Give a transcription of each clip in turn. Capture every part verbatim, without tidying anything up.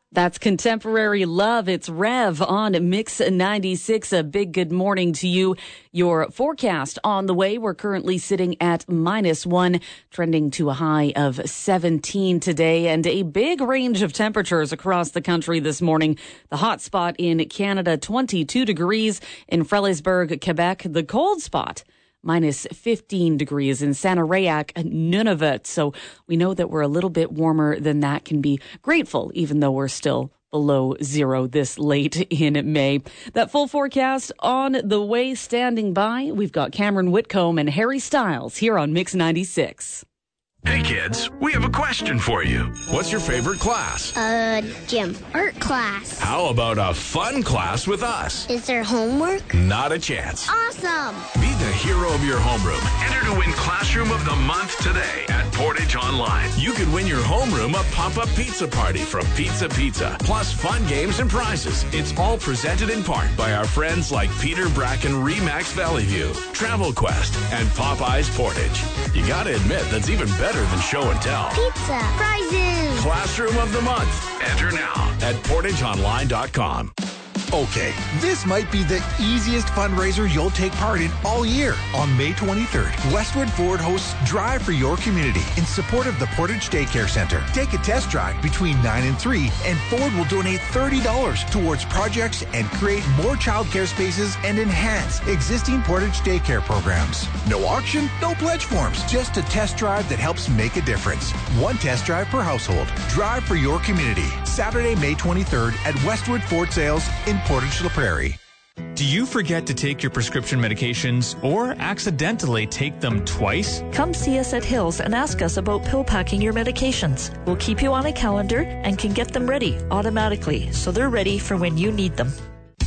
That's Contemporary Love. It's Rev on Mix ninety-six. A big good morning to you. Your forecast on the way. We're currently sitting at minus one, trending to a high of seventeen today, and a big range of temperatures across the country this morning. The hot spot in Canada, twenty-two degrees in Frelighsburg, Quebec. The cold spot, minus fifteen degrees in Sanareac, Nunavut. So we know that we're a little bit warmer than that. Can be grateful, even though we're still below zero this late in May. That full forecast on the way. Standing by, we've got Cameron Whitcomb and Harry Styles here on Mix ninety-six. Hey kids, we have a question for you. What's your favorite class? Uh, gym. Art class. How about a fun class with us? Is there homework? Not a chance. Awesome! Be the hero of your homeroom. Enter to win Classroom of the Month today at Portage Online. You could win your homeroom a pop-up pizza party from Pizza Pizza, plus fun games and prizes. It's all presented in part by our friends like Peter Bracken Remax Valley View, Travel Quest, and Popeyes Portage. You gotta admit, that's even better than show and tell. Pizza. Prizes. Classroom of the Month. Enter now at portage online dot com. Okay, this might be the easiest fundraiser you'll take part in all year. On May twenty-third, Westwood Ford hosts Drive for Your Community in support of the Portage Daycare Center. Take a test drive between nine and three, and Ford will donate thirty dollars towards projects and create more childcare spaces and enhance existing Portage Daycare programs. No auction, no pledge forms, just a test drive that helps make a difference. One test drive per household. Drive for Your Community. Saturday, May twenty-third at Westwood Ford Sales in Portage La Prairie. Do you forget to take your prescription medications or accidentally take them twice? Come see us at Hills and ask us about pill packing your medications. We'll keep you on a calendar and can get them ready automatically so they're ready for when you need them.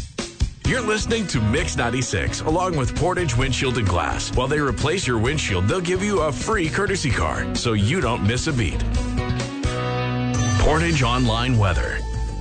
You're listening to Mix ninety-six along with Portage Windshield and Glass. While they replace your windshield, they'll give you a free courtesy car so you don't miss a beat. Portage Online Weather.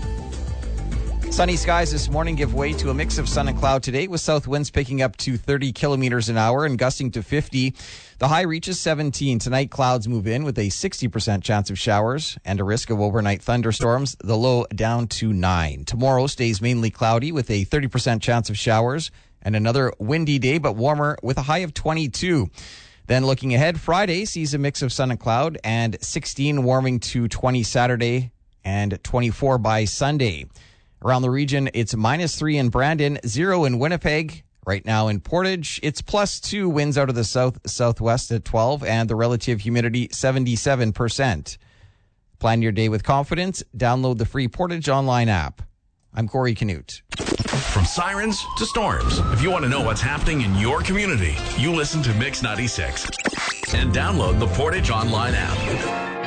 Sunny skies this morning give way to a mix of sun and cloud today, with south winds picking up to thirty kilometers an hour and gusting to fifty. The high reaches seventeen. Tonight, clouds move in with a sixty percent chance of showers and a risk of overnight thunderstorms. The low down to nine. Tomorrow stays mainly cloudy with a thirty percent chance of showers and another windy day, but warmer with a high of twenty-two. Then looking ahead, Friday sees a mix of sun and cloud and sixteen warming to twenty Saturday and twenty-four by Sunday. Around the region, it's minus three in Brandon, zero in Winnipeg. Right now in Portage, it's plus two, winds out of the south-southwest at twelve, and the relative humidity seventy-seven percent. Plan your day with confidence. Download the free Portage Online app. I'm Corey Canute. From sirens to storms, if you want to know what's happening in your community, you listen to Mix ninety-six and download the Portage Online app.